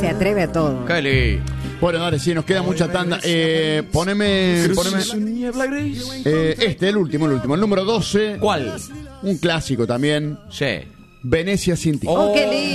se atreve a todo. Kelly. Bueno, dale, sí, nos queda mucha tanda. Poneme el último, el número 12. ¿Cuál? Un clásico también. Sí. Venecia sin ti. Oh, qué lindo.